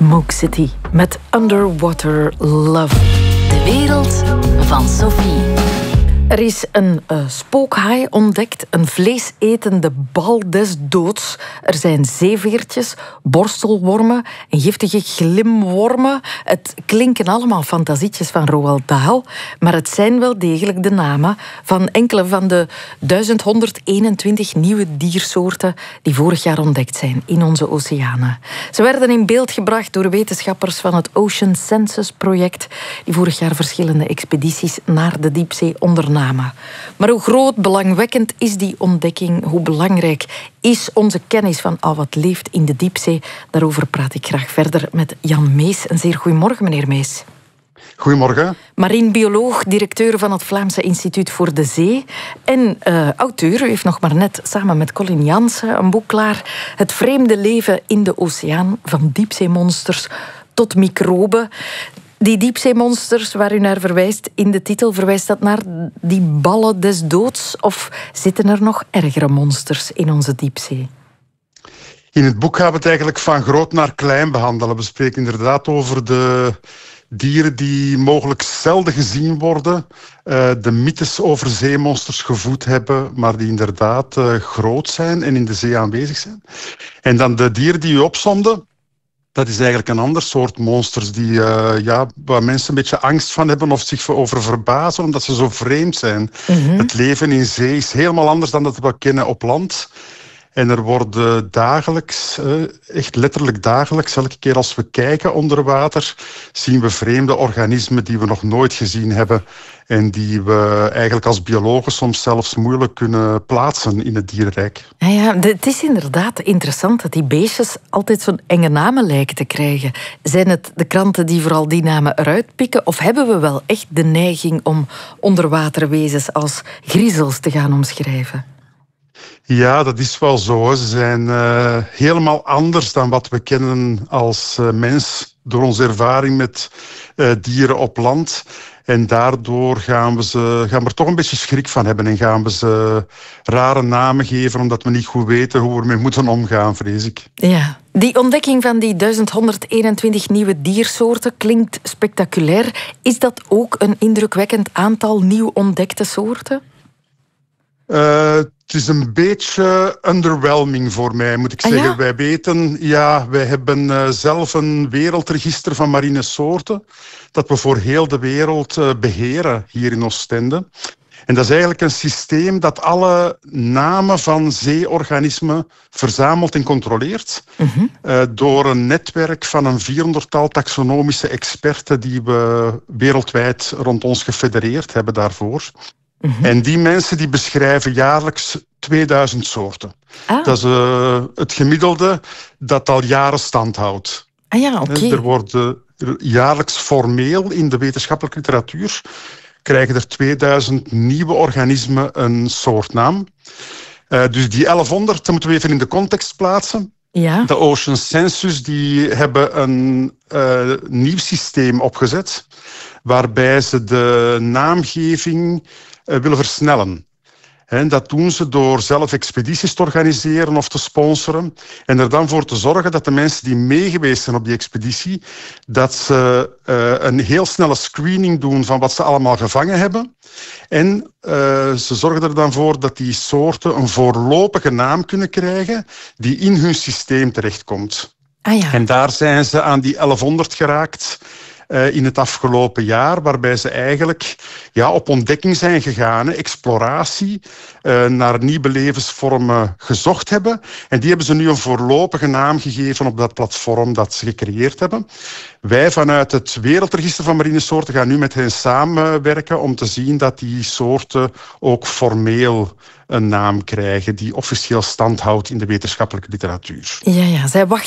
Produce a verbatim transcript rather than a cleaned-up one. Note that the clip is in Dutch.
Smoke City met Underwater Love. De wereld van Sophie. Er is een uh, spookhaai ontdekt, een vleesetende bal des doods. Er zijn zeeveertjes, borstelwormen en giftige glimwormen. Het klinken allemaal fantasietjes van Roald Dahl, maar het zijn wel degelijk de namen van enkele van de duizend honderdeenentwintig nieuwe diersoorten die vorig jaar ontdekt zijn in onze oceanen. Ze werden in beeld gebracht door wetenschappers van het Ocean Census Project, die vorig jaar verschillende expedities naar de diepzee ondernamen. Maar hoe groot, belangwekkend is die ontdekking? Hoe belangrijk is onze kennis van al wat leeft in de diepzee? Daarover praat ik graag verder met Jan Mees. Een zeer goedemorgen, meneer Mees. Goedemorgen. Marinebioloog, directeur van het Vlaamse Instituut voor de Zee en uh, auteur. U heeft nog maar net samen met Colin Jansen een boek klaar. Het vreemde leven in de oceaan, van diepzeemonsters tot microben. Die diepzeemonsters waar u naar verwijst in de titel, verwijst dat naar die ballen des doods? Of zitten er nog ergere monsters in onze diepzee? In het boek gaan we het eigenlijk van groot naar klein behandelen. We spreken inderdaad over de dieren die mogelijk zelden gezien worden. Uh, de mythes over zeemonsters gevoed hebben, maar die inderdaad uh, groot zijn en in de zee aanwezig zijn. En dan de dieren die u opsomde. Dat is eigenlijk een ander soort monsters die, uh, ja, waar mensen een beetje angst van hebben of zich over verbazen, omdat ze zo vreemd zijn. Mm-hmm. Het leven in zee is helemaal anders dan dat we kennen op land. En er worden dagelijks, uh, echt letterlijk dagelijks, elke keer als we kijken onder water, zien we vreemde organismen die we nog nooit gezien hebben en die we eigenlijk als biologen soms zelfs moeilijk kunnen plaatsen in het dierenrijk. Ja, ja, het is inderdaad interessant dat die beestjes altijd zo'n enge namen lijken te krijgen. Zijn het de kranten die vooral die namen eruit pikken, of hebben we wel echt de neiging om onderwaterwezens als griezels te gaan omschrijven? Ja, dat is wel zo. Ze zijn uh, helemaal anders dan wat we kennen als uh, mens door onze ervaring met uh, dieren op land. En daardoor gaan we, ze, gaan we er toch een beetje schrik van hebben en gaan we ze rare namen geven omdat we niet goed weten hoe we ermee moeten omgaan, vrees ik. Ja, die ontdekking van die duizend honderdeenentwintig nieuwe diersoorten klinkt spectaculair. Is dat ook een indrukwekkend aantal nieuw ontdekte soorten? Uh, het is een beetje underwhelming voor mij, moet ik zeggen. Ah, ja? Wij weten, ja, wij hebben uh, zelf een wereldregister van marine soorten dat we voor heel de wereld uh, beheren hier in Oostende. En dat is eigenlijk een systeem dat alle namen van zeeorganismen verzamelt en controleert. Mm-hmm. Uh, door een netwerk van een vierhonderdtal taxonomische experten die we wereldwijd rond ons gefedereerd hebben daarvoor. Mm-hmm. En die mensen die beschrijven jaarlijks tweeduizend soorten. Ah. Dat is uh, het gemiddelde dat al jaren stand houdt. Ah ja, oké. Okay. Er worden jaarlijks formeel in de wetenschappelijke literatuur krijgen er tweeduizend nieuwe organismen een soortnaam. Uh, dus die elfhonderd, dat moeten we even in de context plaatsen. Ja. De Ocean Census die hebben een uh, nieuw systeem opgezet waarbij ze de naamgeving uh, willen versnellen. En dat doen ze door zelf expedities te organiseren of te sponsoren en er dan voor te zorgen dat de mensen die meegeweest zijn op die expeditie, dat ze uh, een heel snelle screening doen van wat ze allemaal gevangen hebben. En uh, ze zorgen er dan voor dat die soorten een voorlopige naam kunnen krijgen die in hun systeem terechtkomt. Ah ja. En daar zijn ze aan die elfhonderd geraakt Uh, in het afgelopen jaar, waarbij ze eigenlijk ja, op ontdekking zijn gegaan, exploratie, uh, naar nieuwe levensvormen gezocht hebben. En die hebben ze nu een voorlopige naam gegeven op dat platform dat ze gecreëerd hebben. Wij vanuit het Wereldregister van Marine Soorten gaan nu met hen samenwerken om te zien dat die soorten ook formeel een naam krijgen die officieel stand houdt in de wetenschappelijke literatuur. Ja, ja, zij wachten